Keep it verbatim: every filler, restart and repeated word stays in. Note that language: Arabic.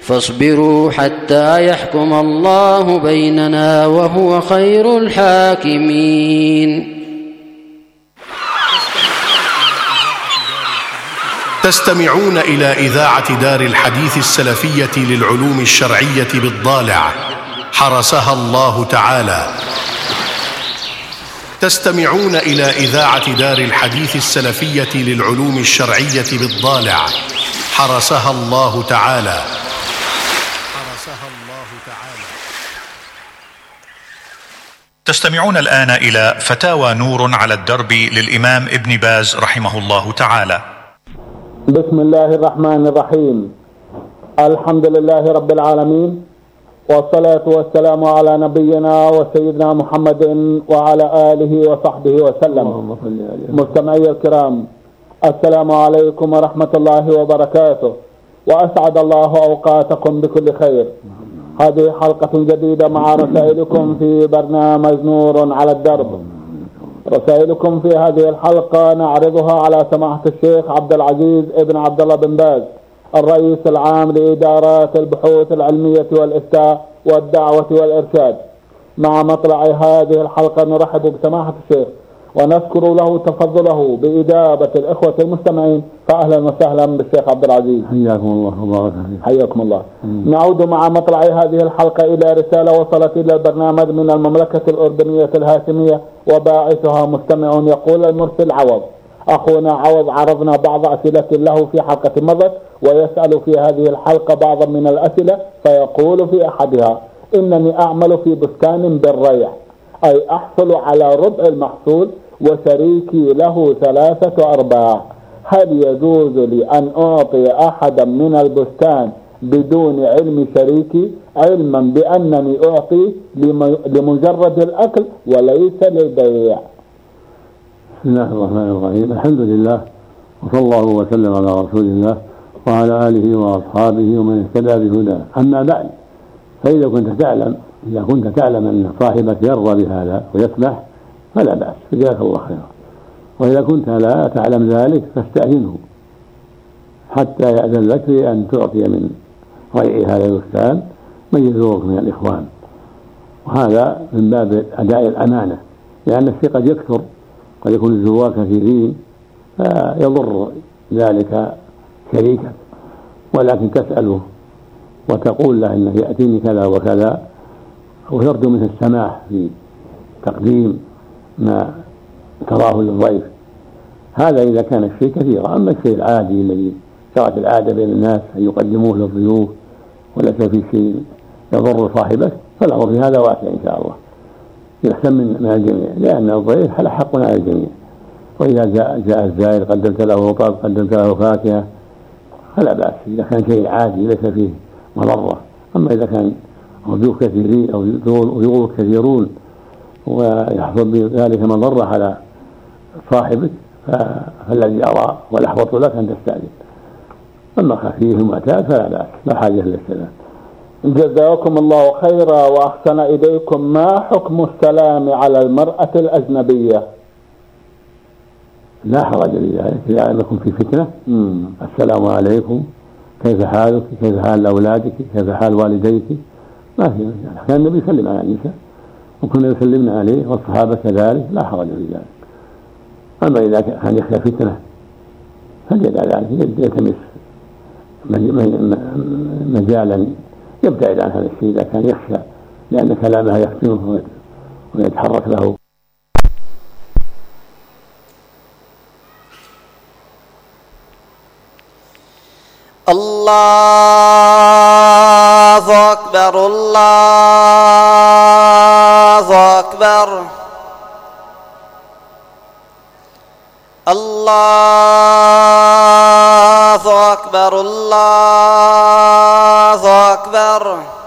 فاصبروا حتى يحكم الله بيننا وهو خير الحاكمين. تستمعون إلى إذاعة دار الحديث السلفية للعلوم الشرعية بالضالع حرسها الله تعالى. تستمعون إلى إذاعة دار الحديث السلفية للعلوم الشرعية بالضالع حرسها الله تعالى. حرسها الله تعالى. تستمعون الآن إلى فتاوى نور على الدرب للإمام ابن باز رحمه الله تعالى. بسم الله الرحمن الرحيم. الحمد لله رب العالمين، والصلاة والسلام على نبينا وسيدنا محمد وعلى آله وصحبه وسلم. مستمعي الكرام، السلام عليكم ورحمة الله وبركاته، وأسعد الله أوقاتكم بكل خير. هذه حلقة جديدة مع رسائلكم في برنامج نور على الدرب. رسائلكم في هذه الحلقة نعرضها على سماحة الشيخ عبد العزيز ابن عبد الله بن باز، الرئيس العام لإدارات البحوث العلمية والإفتاء والدعوة والإرشاد. مع مطلع هذه الحلقة نرحب بسماحة الشيخ ونذكر له تفضله بإجابة الإخوة المستمعين. فأهلا وسهلا بالشيخ عبد العزيز. حياكم الله وبارك فيكم. حياكم الله. مم. نعود مع مطلع هذه الحلقة إلى رسالة وصلت إلى البرنامج من المملكة الأردنية الهاشمية، وباعثها مستمع يقول: المرسل عوض. أخونا عوض عرضنا بعض أسئلة له في حلقة مضت، ويسأل في هذه الحلقة بعضا من الأسئلة، فيقول في أحدها: إنني أعمل في بستان بالريح، أي أحصل على ربع المحصول وشريكي له ثلاثة أرباع، هل يجوز لي أن أعطي أحدا من البستان بدون علم شريكي، علما بأنني أعطي لمجرد الأكل وليس للبيع؟ بسم الله الرحمن الرحيم. الحمد لله، وصلى الله وسلم على رسول الله وعلى آله وأصحابه ومن اهتدى بهداه. أما بعد، فإذا كنت تعلم إذا كنت تعلم أن صاحبك يرضى بهذا ويسمح فلا بأس، جزاك الله خيرا. وإذا كنت لا تعلم ذلك فاستأذنه حتى يأذن لك بأن تعطي من ريع هذا البستان من يزورك من الإخوان، وهذا من باب أداء الأمانة، لأن الشيء قد يكثر، قد يكون الزوار كثيرين فيضر ذلك شريكك، ولكن تسأله وتقول له إنه يأتيني كذا وكذا، وترجو منه السماح في تقديم ما تراه للضيف. هذا إذا كان الشيء كثيرا. أما الشيء العادي الذي شرعت العادة بين الناس أن يقدموه للضيوف وليس في شيء يضر صاحبه، فالأمر في هذا واسع إن شاء الله، يحسن من الجميع، لأن الضيف له حق على الجميع. وإذا جاء, جاء الزائر قدمت له رطب، قدمت له فاكهة، فلا بأس إذا كان شيء عادي ليس فيه مضرة. أما إذا كان ضيوف كثيرين أو ضيوف كثيرون ويحصل بذلك مضرة على صاحبك، فالذي أرى والأحوط لك أن تستأذن. أما خفيف المعتاد فلا بأس، لا حاجة للاستئذان. جزاكم الله خيرا وأحسن إليكم. ما حكم السلام على المرأة الأجنبية؟ لا حرج لذلك إذا لم يكن في فتنة. مم. السلام عليكم، كيف حالك، كيف حال أولادك، كيف حال والديك، ما في مشكلة. كان النبي يسلم على النساء وكنا يسلمنا عليه والصحابة كذلك، لا حرج في ذلك. أما إذا كان يخشى فتنة فليدع ذلك، يلتمس مجالا يبتعد عن هذا الشيء إذا كان يخشى، لأن كلامها يفتنه ويتحرك له. الله أكبر، الله أكبر، الله أكبر، الله أكبر.